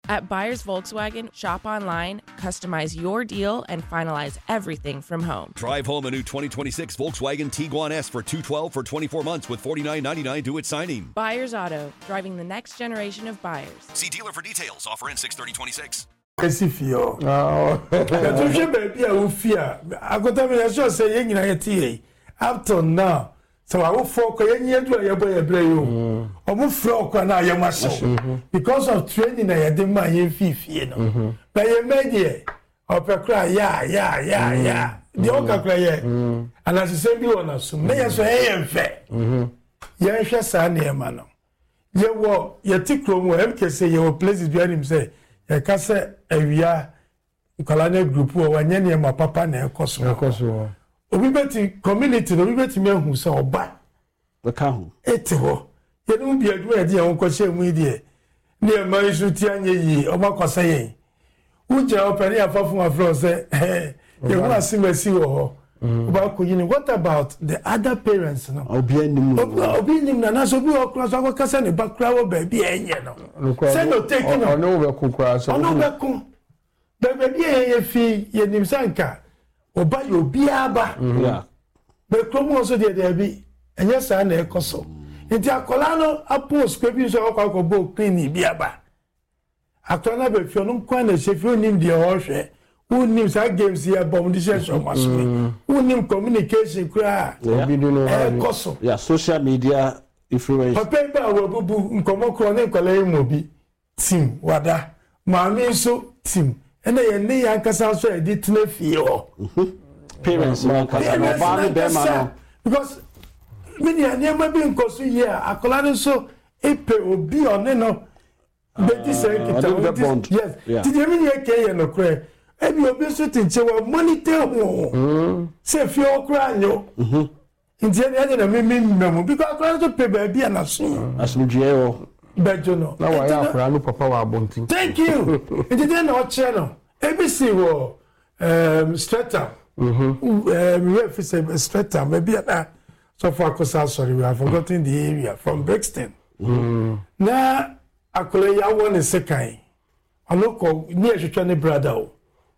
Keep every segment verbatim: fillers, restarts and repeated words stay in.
At Buyers Volkswagen, shop online, customize your deal, and finalize everything from home. Drive home a new twenty twenty-six Volkswagen Tiguan S for two hundred twelve dollars for twenty-four months with forty-nine ninety-nine due at signing. Buyers Auto, driving the next generation of buyers. See dealer for details. Offer ends six thirty twenty-six. Kesifio. Oh. Katushe baby a ufia. Akota me sure say yen nyina yeti. Up to now. So I will focus yen yen do yebo yebre yo. Omo fro kwa na yema so. Because of training na yede ma yen fifie no. Na ye medie. Opekra ya ya ya ya. The oka kra ye. And as you say bi wona so. Me ye so yen fe. Mhm. Yen hwe sa na yema no. Ye wo ye tikrom wo em kese ye wo places bi anim say ye ka say awia nkalane group wo wanye ne ma papa na ekoso ekoso obi beti community no obi beti me hu say oba we ka hu ete ho ye no bi adu e de won ko she mu die ne e ma isu ti anye yi o ma kwasa yen uja opere afafu afro say eh ye hu asimasi wo ho oba ko yini. What about the other parents no obi anim obi nim na na so bi okra so akasa ne bakra wo ba bi enye no say no take no ono be kukra so ono be kun be be ye fi ye nim sanka oba yo bi aba yeah be kromo so de de bi enye sa na ekoso nti akola no apos ko bi so akwa ko bo clean bi aba akola be fi ono kwa na shefi onim de o hwe unim sa games here bomb this show maso unim communication kra obi do no ekoso yeah social media influence papa ba wo bubu nkomo kro ne nkola imo bi team wada maami so team ene ye ne ya nkasa so edit na fie ho parents man kasa no ba ni be man because many ane ma bi nkoso here akola so epe obi one no be this kita yes did you mean ye ke ye no kra ebi obi so tinche wa monitor ho se fi okra nyo mhm ntie ne na me me memo because okra so pe ba bia na so asumdue o bejo no na wa ya okra no papa wa abontin thank you ntie na o che no ebi si wo um strata mhm um we fi say strata me bia na so for akosa sorry we have forgotten the area from Brixton mhm na akole ya won sekai anoko ni ehwetwa ne brother o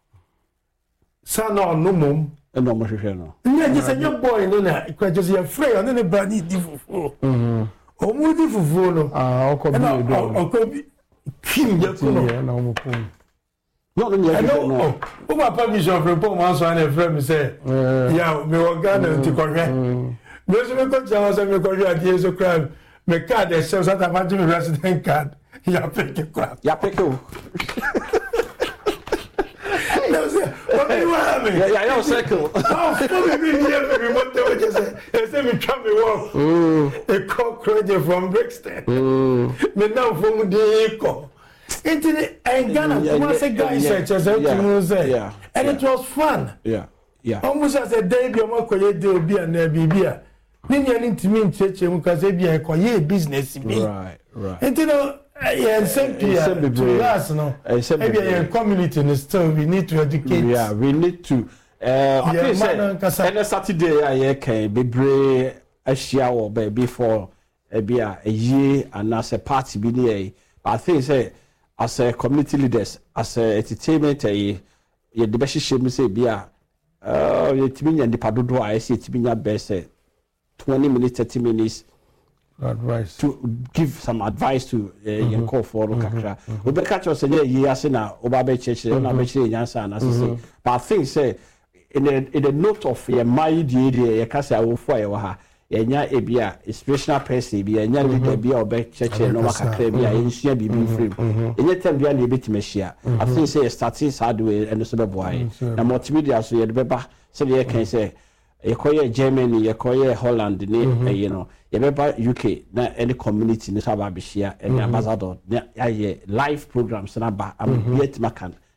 sana no mum e no mo hwehwe no ni aje se your boy no na kwa just your free on the brand di fufu mhm o mu di fufu no ah oko bi do oko bi kim ya ko no na o mu ko no no ni no no o ma pa bi so from ma so na free me say ya me wo Ghana nti ko hwe me so me ko ja so me ko hwe adi so crime me card e se so ta ma me resident card ya pick crap ya pick o what do you want me? Yeah, yeah, your circle. Oh, fuck me, here, me what the what you say? They say me try me walk. Mm. A cockroach from Brixton. Mm. Me now from the eco. Into the and Ghana, yeah, once a guy said, just how to say, yeah, and it was fun. Yeah, yeah. Almost as a day, be a more quiet day, be a never be a. Then you need to mean church because they be a quiet business. Right, right. And you know. Yeah, simply to last, no. Maybe a community in still we need to educate. Yeah, we need to. Uh, I think say, and Saturday I can be brave a shower baby for a beer a year and as a party be near. But I think say as a community leaders, as a entertainment, a ye the best shame say beer. Uh, you to me and the Padudo I see to be best twenty minutes, thirty minutes. Advice to give some advice to uh, mm-hmm. your call for kakra we be catch us say yeah say na oba be church na be church yansa na say but I think say in the in the note of your mind the you can say wo for you ha yenya e bia inspirational person bia yenya leader bia oba church no makakra bia yensua bibi free yenya time bia na ebetime hia I think say starting sad way and so be boy na multimedia so ye de beba say ye can say ye koye Germany ye koye Holland ni mm-hmm. uh, you know ye beba U K na any community ni saba be share any ambassador na ye live programs na ba am yet makan